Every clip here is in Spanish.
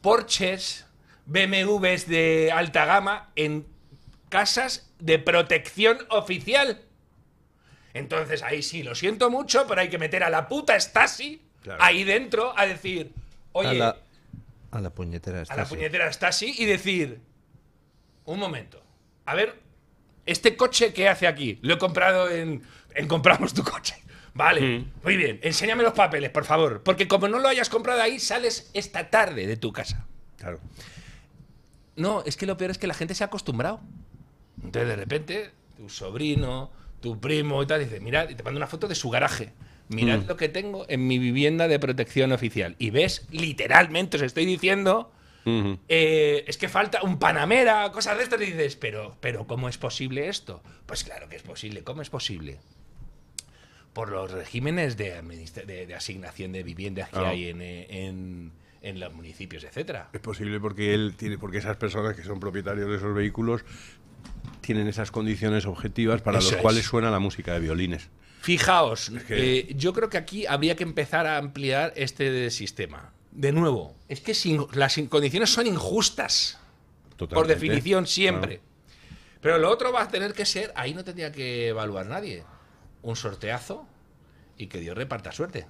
Porsches, BMWs de alta gama en casas de protección oficial. Entonces ahí sí, lo siento mucho, pero hay que meter a la puta Stasi ahí dentro a decir, oye, a la puñetera Stasi. A la puñetera Stasi y decir, un momento, a ver, este coche ¿qué hace aquí? Lo he comprado en Compramos tu coche. Vale, muy bien, enséñame los papeles, por favor, porque como no lo hayas comprado ahí, sales esta tarde de tu casa. Claro. No, es que lo peor es que la gente se ha acostumbrado. Entonces de repente, tu sobrino, tu primo y tal, dice, mirad, y te manda una foto de su garaje. Mirad lo que tengo en mi vivienda de protección oficial. Y ves, literalmente, os estoy diciendo, es que falta un Panamera, cosas de estas, y dices, pero ¿cómo es posible esto? Pues claro que es posible. ¿Cómo es posible? Por los regímenes de asignación de viviendas que hay en los municipios, etcétera. Es posible porque porque esas personas que son propietarios de esos vehículos tienen esas condiciones objetivas para los cuales suena la música de violines. Fijaos, yo creo que aquí habría que empezar a ampliar este sistema. De nuevo, es que las condiciones son injustas. Totalmente. Por definición, siempre. Claro. Pero lo otro va a tener que ser, ahí no tendría que evaluar nadie, un sorteazo y que Dios reparta suerte.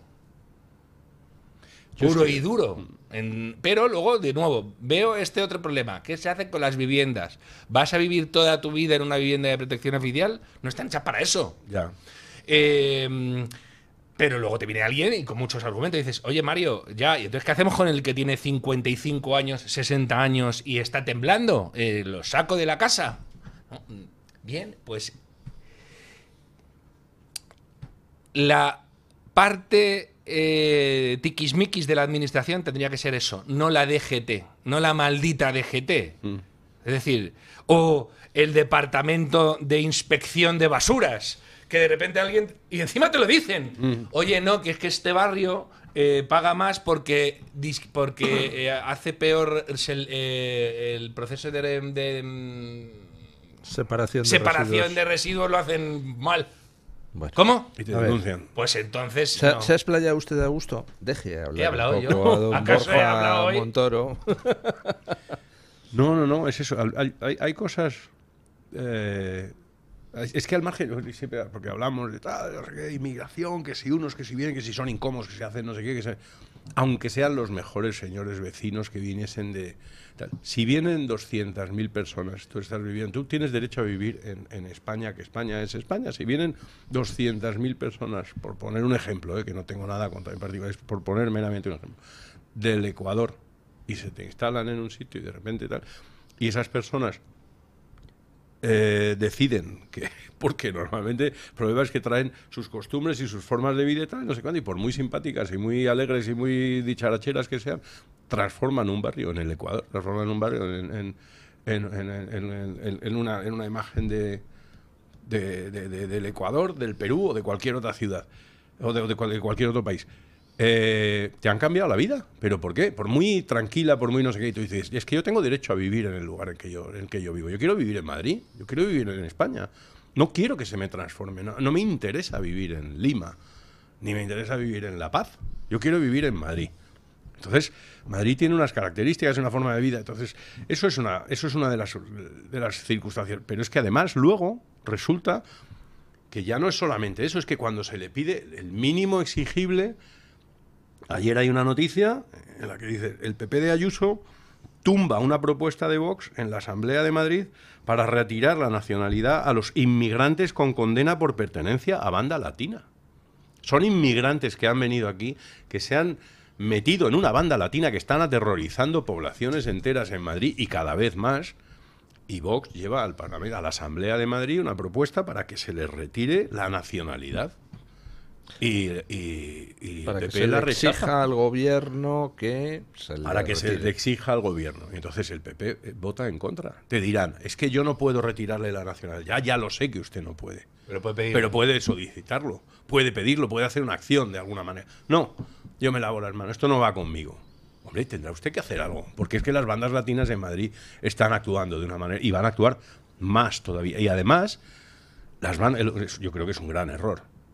Puro y duro. Pero luego, de nuevo, veo este otro problema. ¿Qué se hace con las viviendas? ¿Vas a vivir toda tu vida en una vivienda de protección oficial? No están hechas para eso. Ya. Pero luego te viene alguien y con muchos argumentos dices, oye Mario, ya, ¿y entonces qué hacemos con el que tiene 55 años, 60 años y está temblando? ¿Lo saco de la casa? ¿No? Bien, pues la parte tiquismiquis de la administración tendría que ser eso, no la DGT, no la maldita DGT. Es decir, o el departamento de inspección de basuras, que de repente alguien, y encima te lo dicen, oye, no, que es que este barrio paga más porque hace peor el proceso de separación de residuos lo hacen mal. Bueno. ¿Cómo? Y te denuncian. Pues entonces. ¿Se ha explayado usted a gusto? Deje hablar. ¿Qué he hablado un poco yo? a don ¿Acaso Borja he hablado hoy? Montoro. No, es eso. Hay cosas. Es que al margen, siempre, porque hablamos de inmigración, que si unos, que si vienen, que si son incómodos, que se hacen no sé qué, aunque sean los mejores señores vecinos que viniesen de... Si vienen 200.000 personas, tú estás viviendo, tú tienes derecho a vivir en España, que España es España. Si vienen 200.000 personas, por poner un ejemplo, que no tengo nada contra en particular, es por poner meramente un ejemplo, del Ecuador, y se te instalan en un sitio y de repente tal, y esas personas deciden que, porque normalmente el problema es que traen sus costumbres y sus formas de vida y tal, no sé cuándo, y por muy simpáticas y muy alegres y muy dicharacheras que sean, transforman un barrio en el Ecuador, transforman un barrio en una imagen del Ecuador, del Perú o de cualquier otra ciudad o de cualquier otro país. Te han cambiado la vida. ¿Pero por qué? Por muy tranquila, por muy no sé qué. Y tú dices, es que yo tengo derecho a vivir en el lugar en que yo vivo. Yo quiero vivir en Madrid, yo quiero vivir en España. No quiero que se me transforme. No me interesa vivir en Lima, ni me interesa vivir en La Paz. Yo quiero vivir en Madrid. Entonces, Madrid tiene unas características, una forma de vida. Entonces, eso es una de las circunstancias. Pero es que además luego resulta que ya no es solamente eso, es que cuando se le pide el mínimo exigible. Ayer hay una noticia en la que dice el PP de Ayuso tumba una propuesta de Vox en la Asamblea de Madrid para retirar la nacionalidad a los inmigrantes con condena por pertenencia a banda latina. Son inmigrantes que han venido aquí, que se han metido en una banda latina, que están aterrorizando poblaciones enteras en Madrid y cada vez más. Y Vox lleva al Parlamento, a la Asamblea de Madrid, una propuesta para que se les retire la nacionalidad. Y para el que PP se la le rechaza. exija al gobierno que se le Para que se retire. le exija al gobierno. Y entonces el PP vota en contra. Te dirán, es que yo no puedo retirarle la nacionalidad. Ya lo sé que usted no puede. Pero puede solicitarlo, puede pedirlo, puede hacer una acción de alguna manera. No, yo me lavo las manos, esto no va conmigo. Hombre, tendrá usted que hacer algo. Porque es que las bandas latinas en Madrid están actuando de una manera y van a actuar más todavía. Y además, yo creo que es un gran error.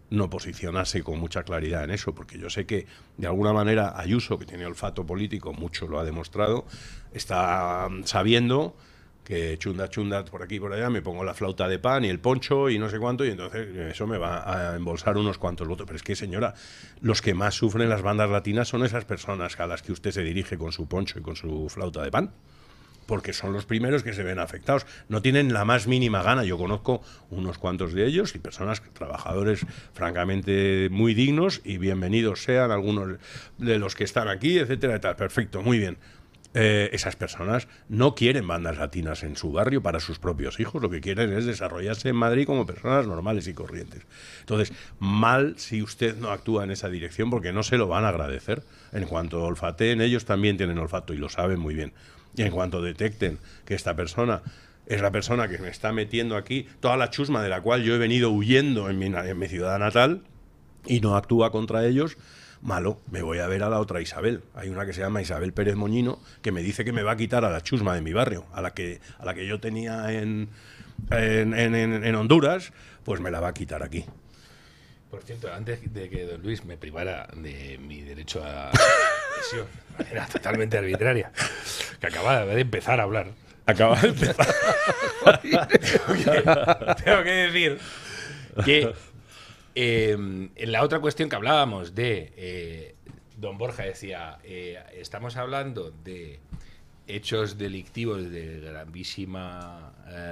no posicionarse con mucha claridad en eso, porque yo sé que de alguna manera Ayuso, que tiene olfato político, mucho lo ha demostrado, está sabiendo que chunda por aquí y por allá, me pongo la flauta de pan y el poncho y no sé cuánto, y entonces eso me va a embolsar unos cuantos votos. Pero es que, señora, los que más sufren las bandas latinas son esas personas a las que usted se dirige con su poncho y con su flauta de pan, porque son los primeros que se ven afectados. No tienen la más mínima gana. Yo conozco unos cuantos de ellos y personas, trabajadores francamente muy dignos, y bienvenidos sean algunos de los que están aquí, etcétera, y tal. Perfecto, muy bien. Esas personas no quieren bandas latinas en su barrio para sus propios hijos. Lo que quieren es desarrollarse en Madrid como personas normales y corrientes. Entonces, mal si usted no actúa en esa dirección, porque no se lo van a agradecer. En cuanto olfateen, ellos también tienen olfato y lo saben muy bien. Y en cuanto detecten que esta persona es la persona que me está metiendo aquí toda la chusma de la cual yo he venido huyendo en mi ciudad natal, y no actúa contra ellos, malo, me voy a ver a la otra Isabel. Hay una que se llama Isabel Pérez Moñino, que me dice que me va a quitar a la chusma de mi barrio, a la que yo tenía en Honduras, pues me la va a quitar aquí. Por cierto, antes de que don Luis me privara de mi derecho a expresión, era totalmente arbitraria, que acaba de empezar a hablar. Acaba de empezar. Tengo que decir que en la otra cuestión que hablábamos de don Borja decía, estamos hablando de hechos delictivos de grandísima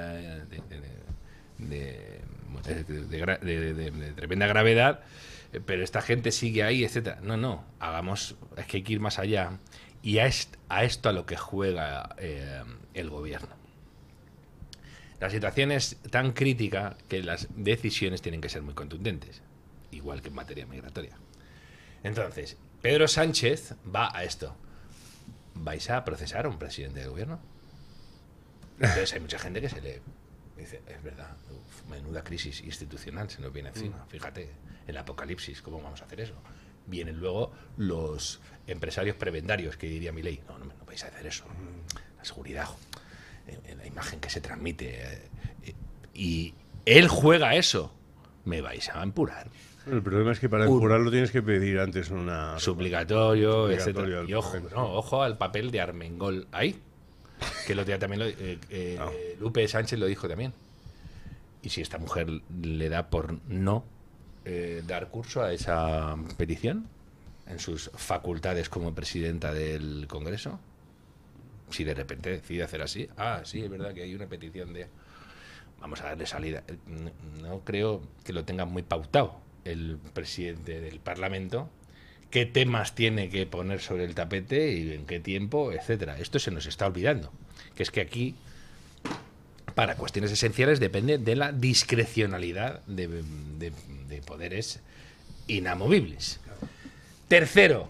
de tremenda gravedad, pero esta gente sigue ahí, etcétera. No, es que hay que ir más allá, y a esto a lo que juega el gobierno. La situación es tan crítica que las decisiones tienen que ser muy contundentes, igual que en materia migratoria. Entonces, Pedro Sánchez va a esto. ¿Vais a procesar a un presidente del gobierno? Entonces hay mucha gente que se le dice, es verdad, menuda crisis institucional se nos viene encima. Fíjate, el apocalipsis, ¿cómo vamos a hacer eso? Vienen luego los empresarios prebendarios, que diría Milei. No vais a hacer eso. La seguridad, la imagen que se transmite. Y él juega eso. ¿Me vais a empurar? El problema es que para empurarlo tienes que pedir antes una... Suplicatorio, etcétera. Y ojo al papel de Armengol ahí. Que el otro día también Lupe Sánchez lo dijo también. Y si esta mujer le da por no dar curso a esa petición en sus facultades como presidenta del Congreso, si de repente decide hacer así, sí, es verdad que hay una petición de... Vamos a darle salida. No creo que lo tenga muy pautado el presidente del Parlamento, qué temas tiene que poner sobre el tapete y en qué tiempo, etcétera. Esto se nos está olvidando, que es que aquí, para cuestiones esenciales, depende de la discrecionalidad de poderes inamovibles. Tercero,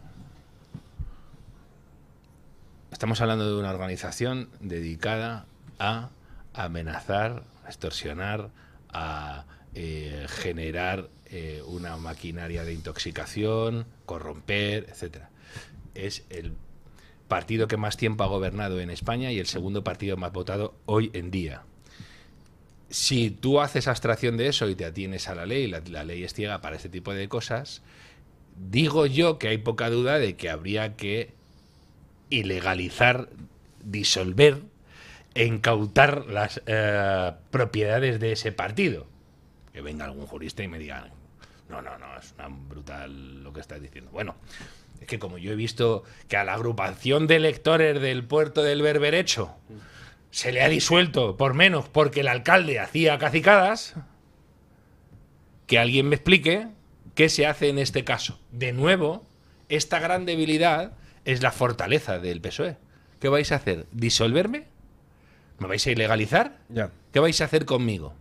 estamos hablando de una organización dedicada a amenazar, a extorsionar, a generar una maquinaria de intoxicación, corromper, etcétera. Es el partido que más tiempo ha gobernado en España y el segundo partido más votado hoy en día. Si tú haces abstracción de eso y te atienes a la ley, la ley es ciega para este tipo de cosas, digo yo que hay poca duda de que habría que ilegalizar, disolver, incautar las propiedades de ese partido. Que venga algún jurista y me diga, no, es una brutal lo que estás diciendo. Bueno, es que como yo he visto que a la agrupación de electores del puerto del Berberecho se le ha disuelto por menos porque el alcalde hacía cacicadas, que alguien me explique qué se hace en este caso. De nuevo, esta gran debilidad es la fortaleza del PSOE. ¿Qué vais a hacer? ¿Disolverme? ¿Me vais a ilegalizar? Ya. ¿Qué vais a hacer conmigo?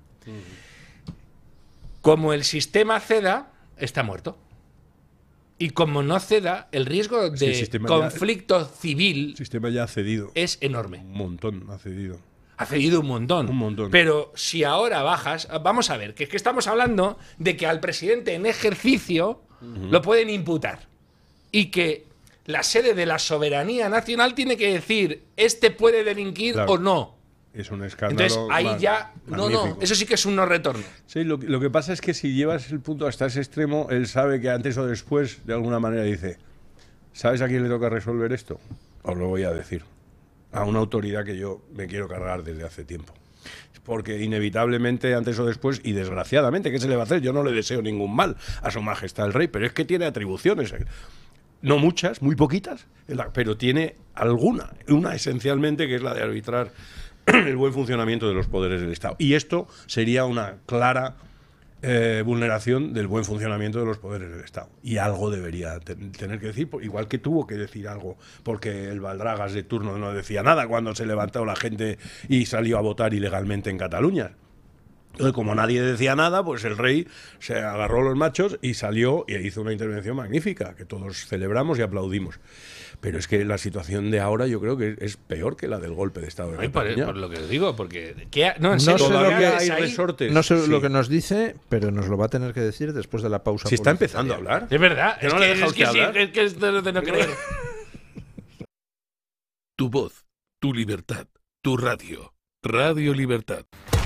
Como el sistema ceda, está muerto. Y como no ceda, el riesgo de conflicto civil... El sistema ya ha cedido. Es enorme. Un montón ha cedido. Ha cedido un montón. Un montón. Pero si ahora bajas... Vamos a ver, que es que estamos hablando de que al presidente en ejercicio lo pueden imputar. Y que la sede de la soberanía nacional tiene que decir, este puede delinquir o no. Es un escándalo. Entonces ahí ya, magnífico. eso sí que es un no retorno. Sí, lo que pasa es que si llevas el punto hasta ese extremo, él sabe que antes o después, de alguna manera, dice, ¿sabes a quién le toca resolver esto? Os lo voy a decir. A una autoridad que yo me quiero cargar desde hace tiempo. Porque inevitablemente, antes o después, y desgraciadamente, ¿qué se le va a hacer? Yo no le deseo ningún mal a su majestad el rey, pero es que tiene atribuciones. No muchas, muy poquitas, pero tiene alguna. Una esencialmente, que es la de arbitrar el buen funcionamiento de los poderes del Estado. Y esto sería una clara vulneración del buen funcionamiento de los poderes del Estado. Y algo debería tener que decir, igual que tuvo que decir algo, porque el Baldragas de turno no decía nada cuando se levantó la gente y salió a votar ilegalmente en Cataluña. Entonces, como nadie decía nada, pues el rey se agarró los machos y salió y hizo una intervención magnífica, que todos celebramos y aplaudimos. Pero es que la situación de ahora yo creo que es peor que la del golpe de Estado de Cataluña. Por lo que digo, porque... en No serio, sé lo que hay ahí? resortes. No sé Sí. lo que nos dice, pero nos lo va a tener que decir después de la pausa. Si está publicitaria. empezando a hablar. Es verdad, ¿Que es no que, le deja es que usted sí, hablar? es que esto es de no creer. Tu voz, tu libertad, tu radio. Radio Libertad.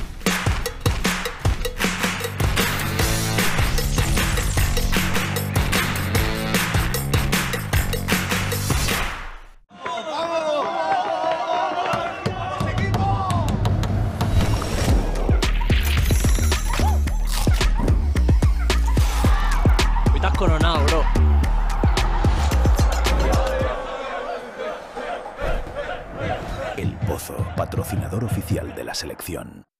Hoy te has coronado, bro. El Pozo, patrocinador oficial de la selección.